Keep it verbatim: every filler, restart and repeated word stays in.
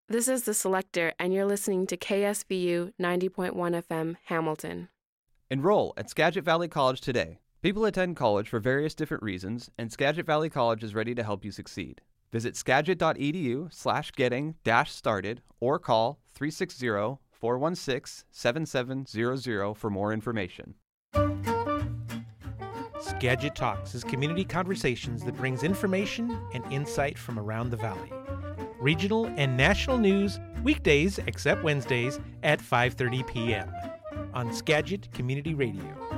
This is The Selector, and you're listening to K S V U ninety point one F M, Hamilton. Enroll at Skagit Valley College today. People attend college for various different reasons, and Skagit Valley College is ready to help you succeed. Visit skagit.edu slash getting dash started or call three six zero, four one six, seven seven zero zero for more information. Skagit Talks is community conversations that brings information and insight from around the valley. Regional and national news weekdays except Wednesdays at five thirty p.m. on Skagit Community Radio.